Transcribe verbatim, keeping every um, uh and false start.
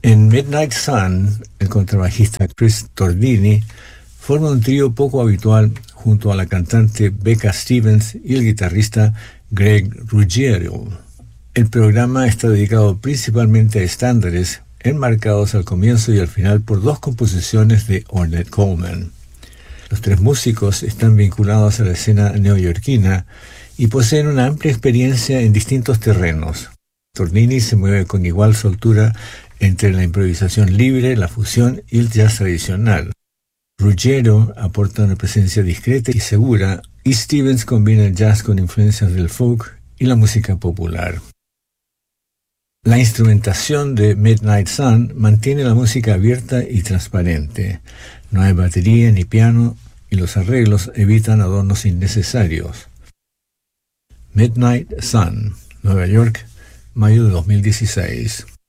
En Midnight Sun, el contrabajista Chris Tordini forma un trío poco habitual junto a la cantante Becca Stevens y el guitarrista Greg Ruggiero. El programa está dedicado principalmente a estándares, enmarcados al comienzo y al final por dos composiciones de Ornette Coleman. Los tres músicos están vinculados a la escena neoyorquina y poseen una amplia experiencia en distintos terrenos. Tordini se mueve con igual soltura entre la improvisación libre, la fusión y el jazz tradicional. Ruggiero aporta una presencia discreta y segura, y Stevens combina el jazz con influencias del folk y la música popular. La instrumentación de Midnight Sun mantiene la música abierta y transparente. No hay batería ni piano y los arreglos evitan adornos innecesarios. Midnight Sun, Nueva York, mayo de dos mil dieciséis.